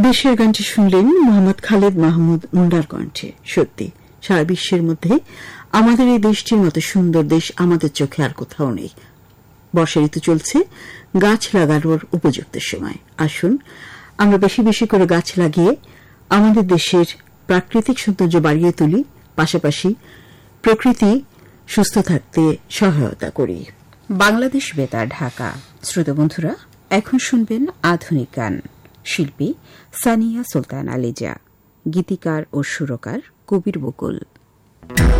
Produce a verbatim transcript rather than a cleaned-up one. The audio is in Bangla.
দেশের গানটি শুনলেন মোহাম্মদ খালেদ মাহমুদ মুন্ডার কণ্ঠে। সত্যি সারা বিশ্বের মধ্যে আমাদের এই দেশটির মতো সুন্দর দেশ আমাদের চোখে আর কোথাও নেই। বর্ষা ঋতু চলছে, গাছ লাগানোর উপযুক্ত সময়। আসুন আমরা বেশি বেশি করে গাছ লাগিয়ে আমাদের দেশের প্রাকৃতিক সৌন্দর্য বাড়িয়ে তুলি, পাশাপাশি প্রকৃতি সুস্থ থাকতে সহায়তা করি। বাংলাদেশ বেতার, ঢাকা। শ্রোতা বন্ধুরা, এখন শুনবেন আধুনিক গান। শিল্পী সানিয়া সুলতান আলিজা, গীতিকার ও সুরকার কবির বকুল।